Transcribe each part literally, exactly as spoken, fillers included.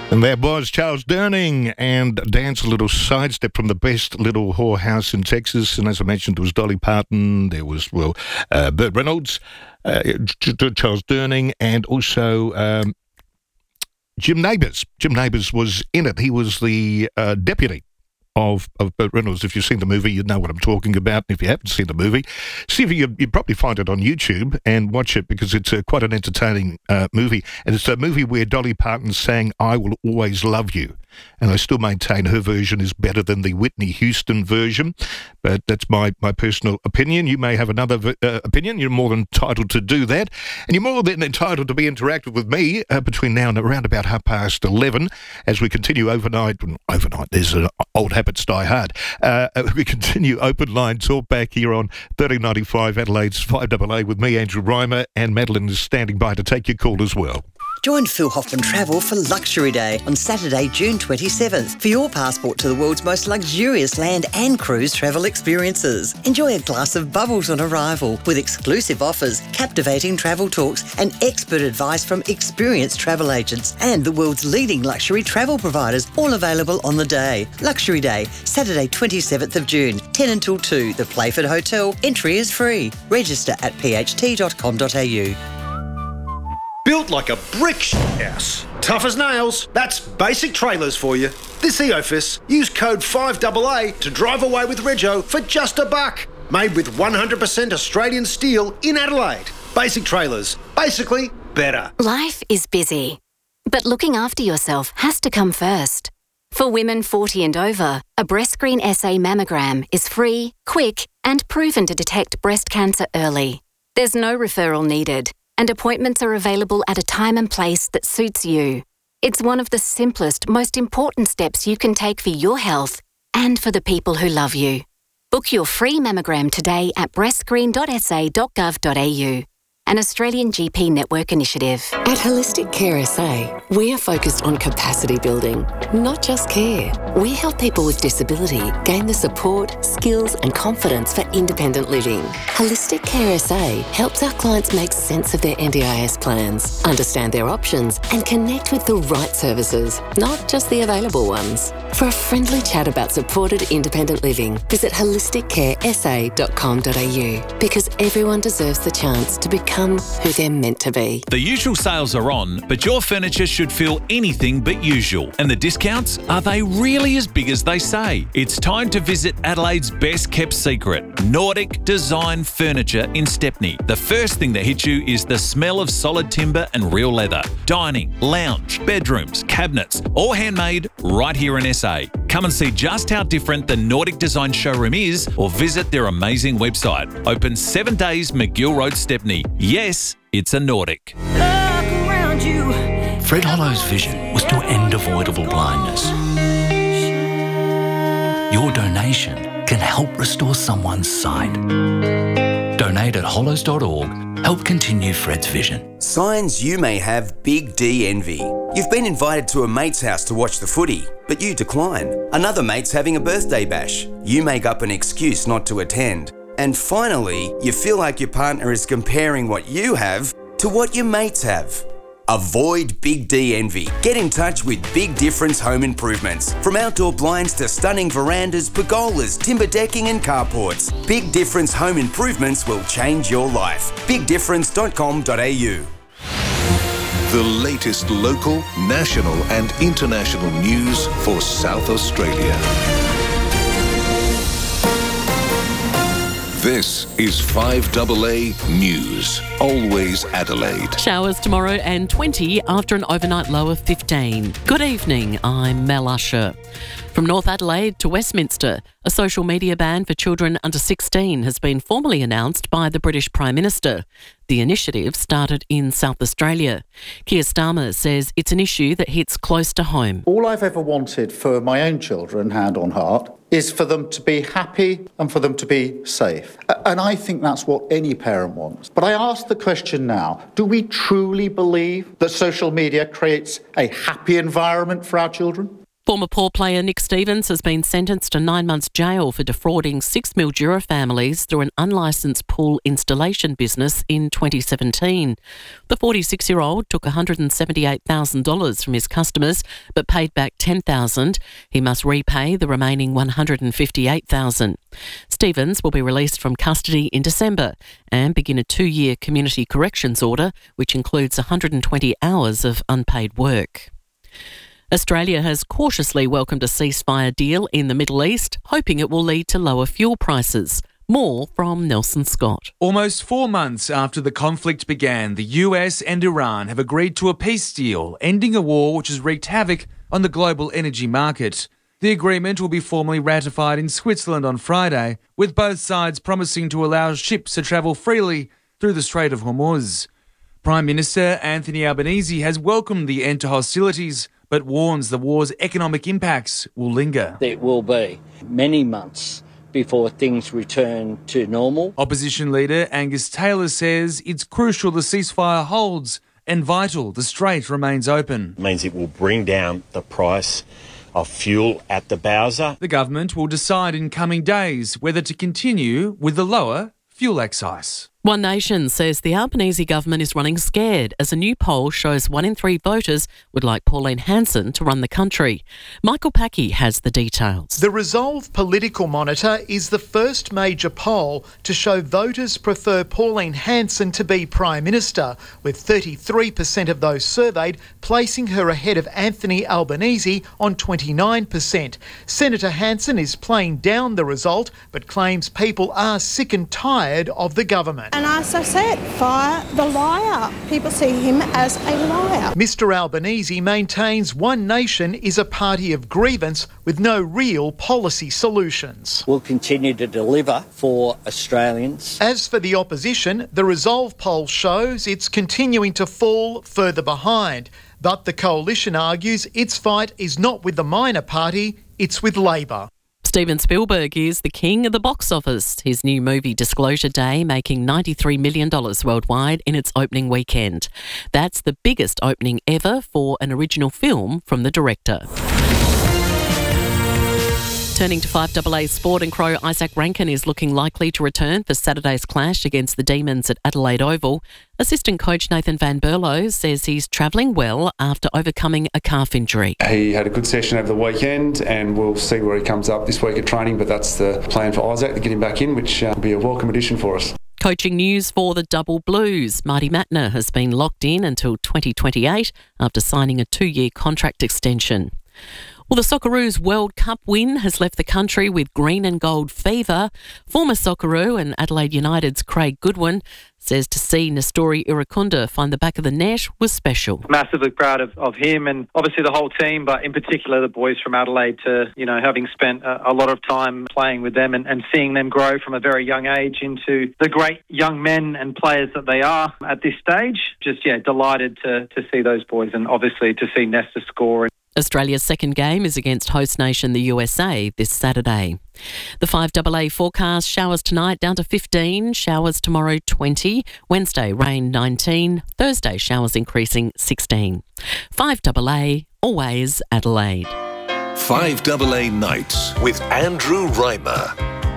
And that was Charles Durning and Dance a Little Sidestep from the best little whorehouse in Texas. And as I mentioned, there was Dolly Parton, there was, well, uh, Burt Reynolds, uh, Charles Durning, and also um, Jim Nabors. Jim Nabors was in it. He was the uh, deputy of, of Burt Reynolds. If you've seen the movie, you know what I'm talking about. If you haven't seen the movie, see if you you'd probably find it on YouTube and watch it, because it's uh, quite an entertaining uh, movie. And it's a movie where Dolly Parton sang "I Will Always Love You." And I still maintain her version is better than the Whitney Houston version, but that's my, my personal opinion. You may have another uh, opinion. You're more than entitled to do that. And you're more than entitled to be interactive with me uh, between now and around about half past eleven as we continue overnight. Overnight, there's an old habits die hard. Uh, we continue open line talk back here on thirteen ninety-five Adelaide's five A A with me, Andrew Reimer, and Madeline is standing by to take your call as well. Join Phil Hoffman Travel for Luxury Day on Saturday, June twenty-seventh for your passport to the world's most luxurious land and cruise travel experiences. Enjoy a glass of bubbles on arrival with exclusive offers, captivating travel talks and expert advice from experienced travel agents and the world's leading luxury travel providers, all available on the day. Luxury Day, Saturday twenty-seventh of June, ten until two, the Playford Hotel. Entry is free. Register at p h t dot com dot a u. Built like a brick house. Tough as nails. That's Basic Trailers for you. This Eofus, use code five A A to drive away with Rego for just a buck. Made with one hundred percent Australian steel in Adelaide. Basic Trailers. Basically better. Life is busy, but looking after yourself has to come first. For women forty and over, a BreastScreen S A mammogram is free, quick, and proven to detect breast cancer early. There's no referral needed, and appointments are available at a time and place that suits you. It's one of the simplest, most important steps you can take for your health and for the people who love you. Book your free mammogram today at breast screen dot s a dot gov dot a u. An Australian G P network initiative. At Holistic Care S A, we are focused on capacity building, not just care. We help people with disability gain the support, skills and confidence for independent living. Holistic Care S A helps our clients make sense of their N D I S plans, understand their options and connect with the right services, not just the available ones. For a friendly chat about supported independent living, visit holistic care s a dot com dot a u, because everyone deserves the chance to become who they're meant to be. The usual sales are on, but your furniture should feel anything but usual. And the discounts, are they really as big as they say? It's time to visit Adelaide's best kept secret, Nordic Design Furniture in Stepney. The first thing that hits you is the smell of solid timber and real leather. Dining, lounge, bedrooms, cabinets, all handmade right here in S A. Come and see just how different the Nordic Design showroom is, or visit their amazing website. Open seven days, McGill Road, Stepney. Yes, it's a Nordic. Fred Hollow's vision was to end avoidable blindness. Your donation can help restore someone's sight. Donate at hollows dot org. Help continue Fred's vision. Signs you may have big D envy. You've been invited to a mate's house to watch the footy, but you decline. Another mate's having a birthday bash. You make up an excuse not to attend. And finally, you feel like your partner is comparing what you have to what your mates have. Avoid Big D envy. Get in touch with Big Difference Home Improvements. From outdoor blinds to stunning verandas, pergolas, timber decking and carports, Big Difference Home Improvements will change your life. big difference dot com dot a u. The latest local, national and international news for South Australia. This is five A A News. Always Adelaide. Showers tomorrow and twenty after an overnight low of fifteen. Good evening, I'm Mel Usher. From North Adelaide to Westminster, a social media ban for children under sixteen has been formally announced by the British Prime Minister. The initiative started in South Australia. Keir Starmer says it's an issue that hits close to home. All I've ever wanted for my own children, hand on heart, is for them to be happy and for them to be safe. And I think that's what any parent wants. But I ask the question now, do we truly believe that social media creates a happy environment for our children? Former Paul player Nick Stevens has been sentenced to nine months jail for defrauding six Mildura families through an unlicensed pool installation business in twenty seventeen. The forty-six-year-old took one hundred seventy-eight thousand dollars from his customers but paid back ten thousand dollars. He must repay the remaining one hundred fifty-eight thousand dollars. Stevens will be released from custody in December and begin a two-year community corrections order, which includes one hundred twenty hours of unpaid work. Australia has cautiously welcomed a ceasefire deal in the Middle East, hoping it will lead to lower fuel prices. More from Nelson Scott. Almost four months after the conflict began, the U S and Iran have agreed to a peace deal, ending a war which has wreaked havoc on the global energy market. The agreement will be formally ratified in Switzerland on Friday, with both sides promising to allow ships to travel freely through the Strait of Hormuz. Prime Minister Anthony Albanese has welcomed the end to hostilities, but warns the war's economic impacts will linger. It will be many months before things return to normal. Opposition leader Angus Taylor says it's crucial the ceasefire holds and vital the strait remains open. It means it will bring down the price of fuel at the bowser. The government will decide in coming days whether to continue with the lower fuel excise. One Nation says the Albanese government is running scared as a new poll shows one in three voters would like Pauline Hanson to run the country. Michael Packey has the details. The Resolve Political Monitor is the first major poll to show voters prefer Pauline Hanson to be Prime Minister, with thirty-three percent of those surveyed placing her ahead of Anthony Albanese on twenty-nine percent. Senator Hanson is playing down the result but claims people are sick and tired of the government. And as I said, fire the liar. People see him as a liar. Mister Albanese maintains One Nation is a party of grievance with no real policy solutions. We'll continue to deliver for Australians. As for the opposition, the Resolve poll shows it's continuing to fall further behind. But the coalition argues its fight is not with the minor party, it's with Labor. Steven Spielberg is the king of the box office. His new movie Disclosure Day making ninety-three million dollars worldwide in its opening weekend. That's the biggest opening ever for an original film from the director. Turning to five A A sport, and Crow Isaac Rankin is looking likely to return for Saturday's clash against the Demons at Adelaide Oval. Assistant coach Nathan Van Berlo says he's travelling well after overcoming a calf injury. He had a good session over the weekend and we'll see where he comes up this week at training, but that's the plan for Isaac, to get him back in, which uh, will be a welcome addition for us. Coaching news for the Double Blues. Marty Mattner has been locked in until twenty twenty-eight after signing a two-year contract extension. Well, the Socceroos World Cup win has left the country with green and gold fever. Former Socceroo and Adelaide United's Craig Goodwin says to see Nestori Irukunda find the back of the net was special. Massively proud of, of him and obviously the whole team, but in particular the boys from Adelaide, to, you know, having spent a, a lot of time playing with them and, and seeing them grow from a very young age into the great young men and players that they are at this stage. Just, yeah, delighted to, to see those boys and obviously to see Nesta score. Australia's second game is against host nation the U S A this Saturday. The five A A forecast: showers tonight down to fifteen, showers tomorrow twenty, Wednesday rain nineteen, Thursday showers increasing sixteen. five A A, always Adelaide. five A A Nights with Andrew Reimer.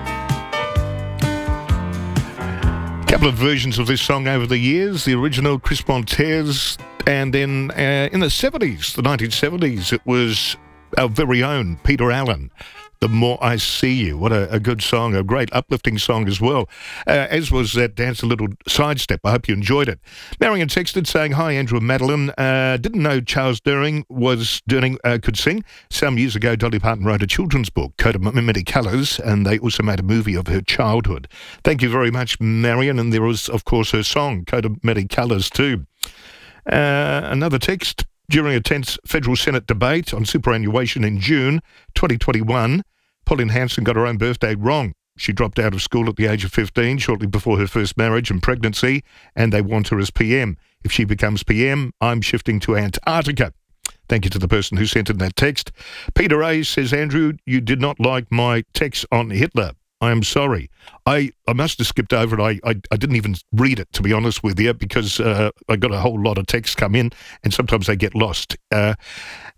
Couple of versions of this song over the years. The original, Chris Montez, and then uh, in the seventies, the nineteen seventies, it was our very own Peter Allen, The More I See You. What a, a good song, a great uplifting song as well, uh, as was that Dance a Little Sidestep. I hope you enjoyed it. Marion texted saying, hi, Andrew and Madeline. Uh, didn't know Charles Durning was Durning uh, could sing. Some years ago, Dolly Parton wrote a children's book, Coat of Many Colours, and they also made a movie of her childhood. Thank you very much, Marion. And there was, of course, her song, Coat of Many Colours, too. Uh, another text. During a tense federal Senate debate on superannuation in June twenty twenty-one, Pauline Hanson got her own birthday wrong. She dropped out of school at the age of fifteen, shortly before her first marriage and pregnancy, and they want her as P M. If she becomes P M, I'm shifting to Antarctica. Thank you to the person who sent in that text. Peter A. says, Andrew, you did not like my text on Hitler. I am sorry. I, I must have skipped over it. I, I, I didn't even read it, to be honest with you, because uh, I got a whole lot of texts come in, and sometimes they get lost. Uh,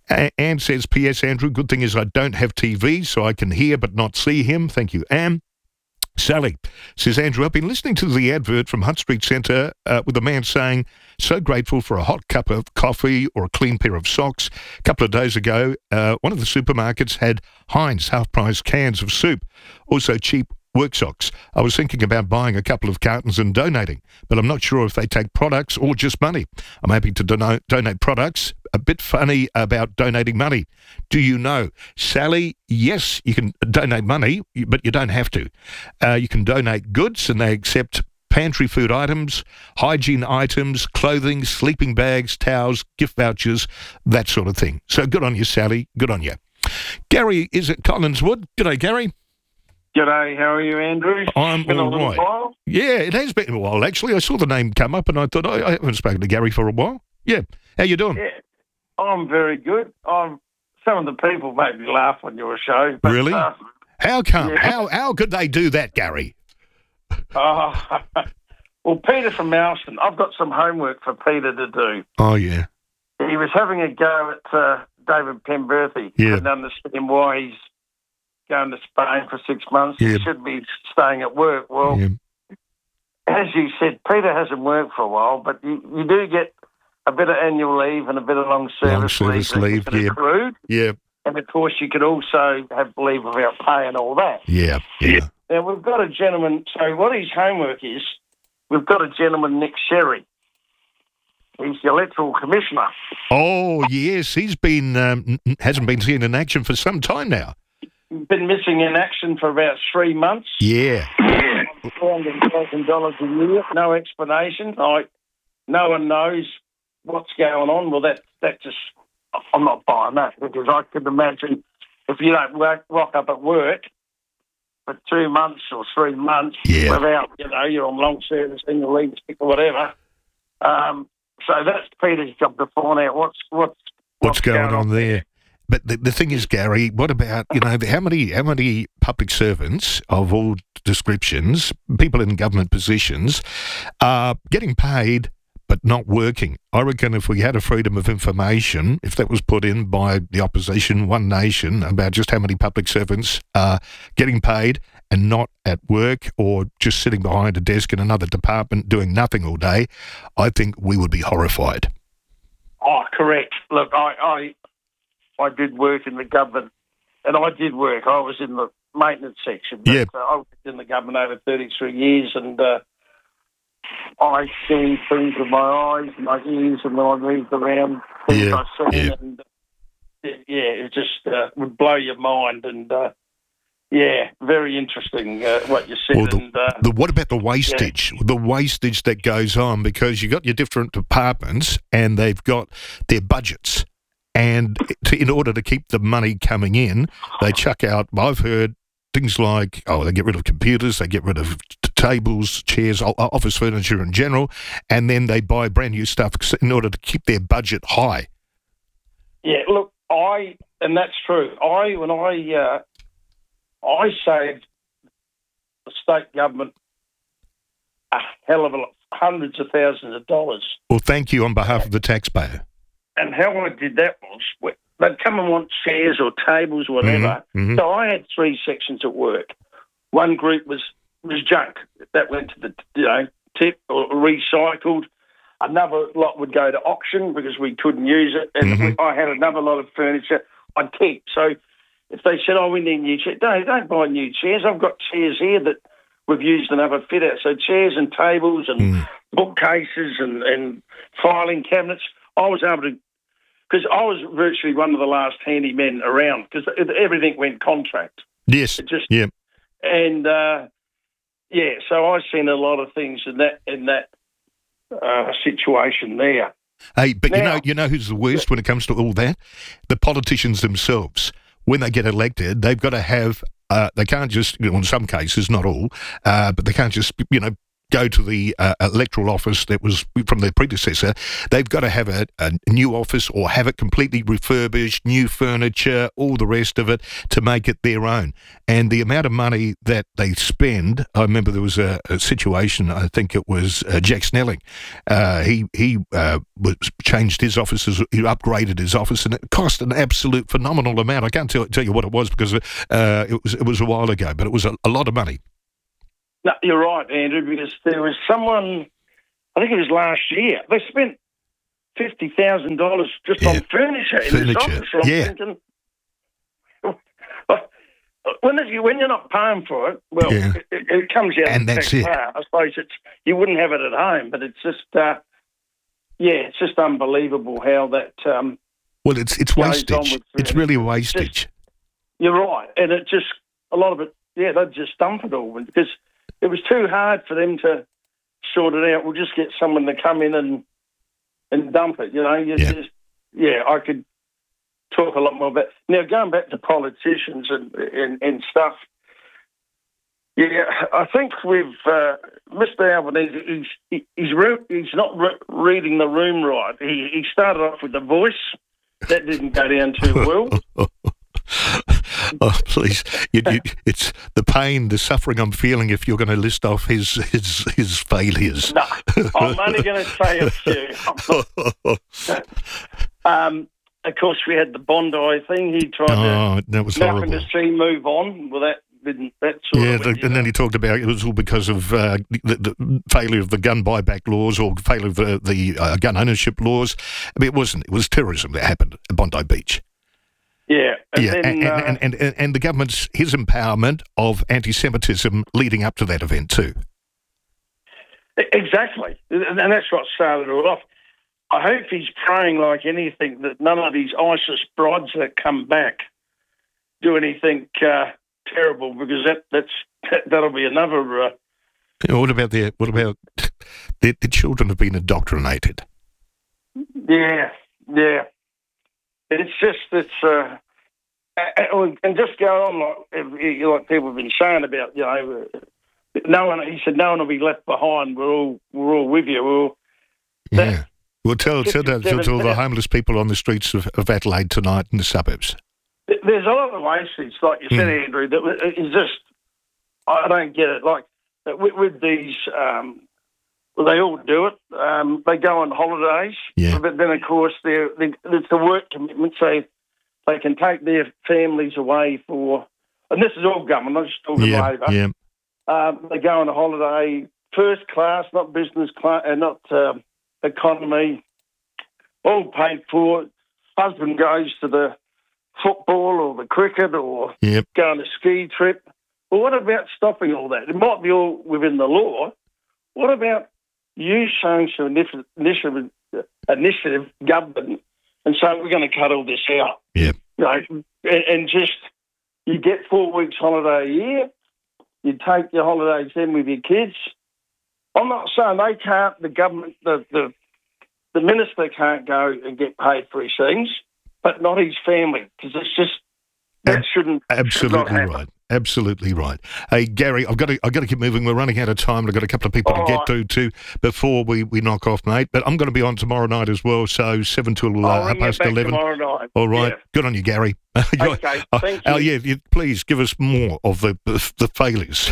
A- Anne says, P S Andrew, good thing is I don't have T V, so I can hear but not see him. Thank you, Anne. Sally says, Andrew, I've been listening to the advert from Hunt Street Centre uh, with a man saying, so grateful for a hot cup of coffee or a clean pair of socks. A couple of days ago, uh, one of the supermarkets had Heinz half-price cans of soup, also cheap work socks. I was thinking about buying a couple of cartons and donating, but I'm not sure if they take products or just money. I'm happy to dono- donate products. A bit funny about donating money. Do you know? Sally, yes, you can donate money, but you don't have to. Uh, you can donate goods, and they accept pantry food items, hygiene items, clothing, sleeping bags, towels, gift vouchers, that sort of thing. So good on you, Sally. Good on you. Gary is at Collinswood. G'day, Gary. G'day, how are you, Andrew? I'm been all a little right. while. Yeah, it has been a while, actually. I saw the name come up and I thought, I, I haven't spoken to Gary for a while. Yeah. How you doing? Yeah, I'm very good. I'm, some of the people make me laugh on your show. But, Really? Uh, How come? yeah. How how could they do that, Gary? uh, well, Peter from Malston, I've got some homework for Peter to do. Oh, yeah. He was having a go at uh, David Penberthy. Yeah. Couldn't understand why he's going to Spain for six months. Yeah. He should be staying at work. Well, Yeah. as you said, Peter hasn't worked for a while, but you, you do get a bit of annual leave and a bit of long service, Long service leave, that you yeah. can accrue. Yeah. And, of course, you could also have leave without pay and all that. Yeah. Yeah. Now, we've got a gentleman, so what his homework is, we've got a gentleman, Nick Sherry. He's the electoral commissioner. Oh, yes. He's been, um, n- hasn't been seen in action for some time now. Been missing in action for about three months. Yeah. four hundred thousand dollars a year, no explanation. Like, no one knows what's going on. Well, that that just, I'm not buying that, because I could imagine if you don't work, rock up at work for two months or three months Yeah. without, you know, you're on long service and you're leave sick or whatever. Um, so that's Peter's job to find out what's what's What's going on there? But the, the thing is, Gary, what about, you know, how many how many public servants of all descriptions, people in government positions, are getting paid but not working? I reckon if we had a freedom of information, if that was put in by the opposition, One Nation, about just how many public servants are getting paid and not at work or just sitting behind a desk in another department doing nothing all day, I think we would be horrified. Oh, correct. Look, I, I I did work in the government, and I did work. I was in the maintenance section. But, Yeah. uh, I was in the government over thirty-three years, and uh, I see things with my eyes and my ears, and when I moved around, things Yeah, I see, yeah. and uh, yeah, it just uh, would blow your mind. And uh, yeah, very interesting uh, what you said. Well, the, and uh, the, what about the wastage? The wastage that goes on, because you've got your different departments and they've got their budgets. And to, in order to keep the money coming in, they chuck out, I've heard, things like, oh, they get rid of computers, they get rid of t- tables, chairs, o- office furniture in general, and then they buy brand new stuff in order to keep their budget high. yeah, look, I and that's true. I when I uh, I saved the state government a hell of a lot, hundreds of thousands of dollars. Well, thank you on behalf of the taxpayer. And how I did that was we- they'd come and want chairs or tables, whatever. Mhm, mhm. So I had three sections at work. One group was, was junk. That went to the, you know, tip or recycled. Another lot would go to auction because we couldn't use it. And Mhm. we, I had another lot of furniture I'd keep. So if they said, oh, we need new chairs, no, don't buy new chairs. I've got chairs here that we've used and have a fit out. So chairs and tables and Mm. bookcases and, and filing cabinets. I was able to, because I was virtually one of the last handymen around, because everything went contract. Yes, It just yeah. and uh, yeah, so I've seen a lot of things in that in that uh, situation there. Hey, but you Now- know, you know who's the worst when it comes to all that? The politicians themselves. When they get elected, they've got to have. Uh, they can't just, you know, in some cases, not all, uh, but they can't just, you know, go to the uh, electoral office that was from their predecessor, they've got to have a, a new office or have it completely refurbished, new furniture, all the rest of it to make it their own. And the amount of money that they spend, I remember there was a, a situation, I think it was uh, Jack Snelling. Uh, he he uh, was, changed his offices, he upgraded his office, and it cost an absolute phenomenal amount. I can't tell, tell you what it was because uh, it was it was a while ago, but it was a, a lot of money. No, you're right, Andrew, because there was someone, I think it was last year, they spent fifty thousand dollars just yeah. on furniture in furniture. this office. I'm yeah. thinking, when, when you're not paying for it, well, yeah. it, it comes out and of the that's it. I suppose it's, you wouldn't have it at home, but it's just, uh, yeah, it's just unbelievable how that um, Well, it's it's wastage. It's really wastage. Just, you're right. And it just, a lot of it, yeah, they'd just dump it all because it was too hard for them to sort it out. We'll just get someone to come in and and dump it, you know. You yeah. Just, yeah, I could talk a lot more about. Now, going back to politicians and and, and stuff, yeah, I think we've, uh, Mister Albanese, he's, he's, re- he's not re- reading the room right. He, he started off with the voice. That didn't go down too well. Oh, please! You, you, it's the pain, the suffering I'm feeling. If you're going to list off his his his failures, no, I'm only going to say a few. um, of course, we had the Bondi thing. He tried oh, to that was nothing horrible. to see move on. Well, that didn't. That sort yeah, of the, went, and know. then he talked about it was all because of uh, the, the failure of the gun buyback laws or failure of the, the uh, gun ownership laws. I mean, it wasn't. It was terrorism that happened at Bondi Beach. Yeah, and yeah, then, and, uh, and, and, and, and the government's his empowerment of anti-Semitism leading up to that event too. Exactly, and that's what started it all off. I hope he's praying like anything that none of these ISIS brides that come back do anything uh, terrible, because that that's that'll be another. Uh, yeah, what about the what about the, the children have been indoctrinated? Yeah, yeah. It's just, it's, uh, and just go on like, like people have been saying about, you know, no one, he said, no one will be left behind. We're all, we're all with you. We're all, that, yeah. Well, tell, tell, tell, tell all the homeless people on the streets of, of Adelaide tonight in the suburbs. There's a lot of wastage, like you said, mm. Andrew, that is just, I don't get it. Like, with, with these, um, well, they all do it. Um, they go on holidays, yeah. but then, of course, they're, they, it's a work commitment, so they can take their families away for, and this is all government, I'm just talking yeah, labour. Yeah. Um, they go on a holiday, first class, not business class, uh, not uh, economy, all paid for. Husband goes to the football or the cricket or yep. go on a ski trip. Well, what about stopping all that? It might be all within the law. What about you showing some initiative, initiative, initiative government and saying we're going to cut all this out? Yeah. You know, and, and just, you get four weeks holiday a year, you take your holidays in with your kids. I'm not saying they can't, the government, the, the, the minister can't go and get paid for his things, but not his family, because it's just, that Ab- shouldn't absolutely should not happen. right. Absolutely right. Hey, Gary, I've got to, I've got to keep moving. We're running out of time. I've got a couple of people All to get right. to too before we, we knock off, mate. But I'm going to be on tomorrow night as well, so seven till uh, half past eleven. Tomorrow night. All right. Yeah. Good on you, Gary. Okay, oh, thank oh, you. yeah, you, please give us more of the the failures.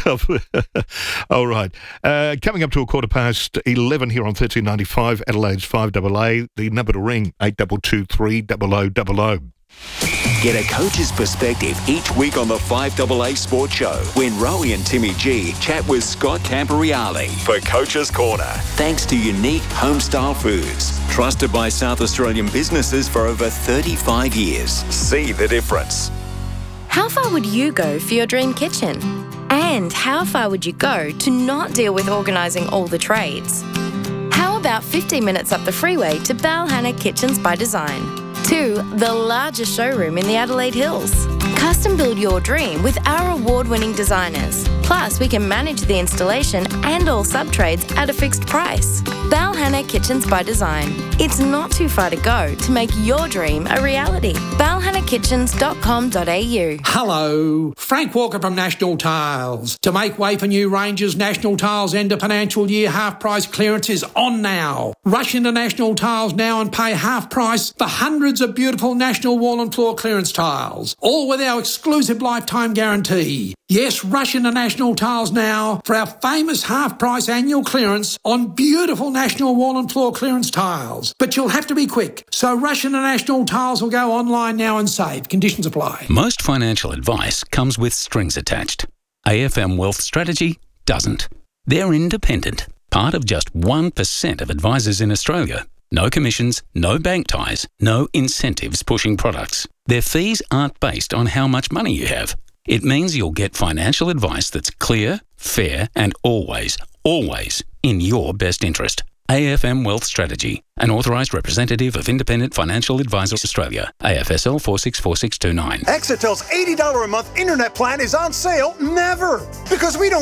All right. Uh, coming up to a quarter past eleven here on thirteen ninety-five, Adelaide's five A A. The number to ring, eight two two three zero zero zero zero. Get a coach's perspective each week on the five A A Sports Show when Rowie and Timmy G chat with Scott Camporeale for Coach's Corner. Thanks to Unique Homestyle Foods, trusted by South Australian businesses for over thirty-five years. See the difference. How far would you go for your dream kitchen? And how far would you go to not deal with organising all the trades? How about fifteen minutes up the freeway to Balhanna Kitchens by Design? Two, the largest showroom in the Adelaide Hills. Custom build your dream with our award-winning designers. Plus, we can manage the installation and all sub-trades at a fixed price. Balhanna Kitchens by Design. It's not too far to go to make your dream a reality. balhanna kitchens dot com dot a u. Hello, Frank Walker from National Tiles. To make way for new ranges, National Tiles end of financial year half price clearance is on now. Rush into National Tiles now and pay half price for hundreds of beautiful National wall and floor clearance tiles, all with our exclusive lifetime guarantee. Yes, rush into National Tiles now for our famous half price annual clearance on beautiful National wall and floor clearance tiles. But you'll have to be quick, so rush into National Tiles or go online now and save. Conditions apply. Most financial advice comes with strings attached. A F M Wealth Strategy doesn't. They're independent, part of just one percent of advisors in Australia. No commissions, no bank ties, no incentives pushing products. Their fees aren't based on how much money you have. It means you'll get financial advice that's clear, fair, and always, always in your best interest. A F M Wealth Strategy, an authorised representative of Independent Financial Advisors Australia, A F S L four six four six two nine. Exetel's eighty dollars a month internet plan is on sale never, because we don't